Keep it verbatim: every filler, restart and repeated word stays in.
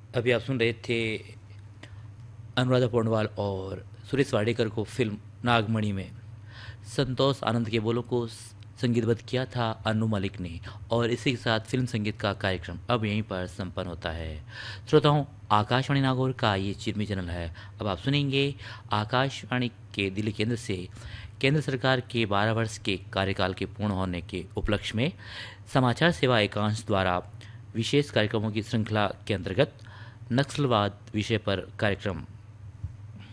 अभी आप सुन रहे थे अनुराधा पौडवाल और सुरेश वाडेकर को फिल्म नागमणि में संतोष आनंद के बोलों को स- संगीतबद्ध किया था अनु मलिक ने। और इसी के साथ फिल्म संगीत का कार्यक्रम अब यहीं पर संपन्न होता है। श्रोताओं, आकाशवाणी नागौर का ये चिरमी चैनल है। अब आप सुनेंगे आकाशवाणी के दिल्ली केंद्र से केंद्र सरकार के बारह वर्ष के कार्यकाल के पूर्ण होने के उपलक्ष्य में समाचार सेवा एकांश द्वारा विशेष कार्यक्रमों की श्रृंखला के अंतर्गत नक्सलवाद विषय पर कार्यक्रम